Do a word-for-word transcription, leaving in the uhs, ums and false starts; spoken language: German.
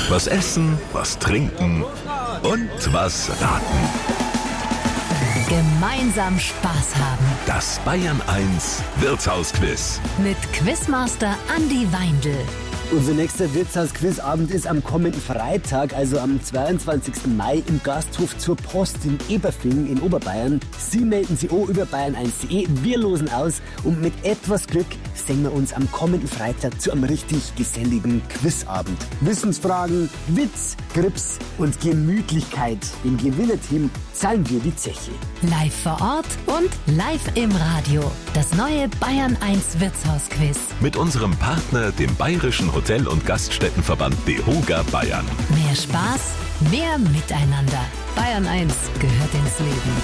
Was essen, was trinken und was raten. Gemeinsam Spaß haben. Das Bayern eins Wirtshausquiz. Mit Quizmaster Andi Weindl. Unser nächster Wirtshaus-Quizabend ist am kommenden Freitag, also am zweiundzwanzigsten Mai, im Gasthof zur Post in Eberfing in Oberbayern. Sie melden sich auch über bayern eins punkt de. Wir losen aus und mit etwas Glück sehen wir uns am kommenden Freitag zu einem richtig geselligen Quizabend. Wissensfragen, Witz, Grips und Gemütlichkeit. Dem Gewinnerteam zahlen wir die Zeche. Live vor Ort und live im Radio. Das neue Bayern eins Wirtshausquiz. Mit unserem Partner, dem Bayerischen Hotel- und Gaststättenverband DEHOGA Bayern. Mehr Spaß, mehr Miteinander. Bayern eins gehört ins Leben.